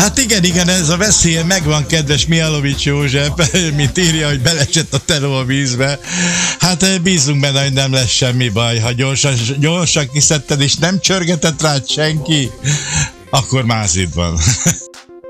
Hát igen, ez a veszélye megvan, kedves Mialovics József, mint írja, hogy beleesett a teló a vízbe. Hát bízunk benne, hogy nem lesz semmi baj. Ha gyorsan kiszedted és nem csörgetett rád senki, akkor mázid van.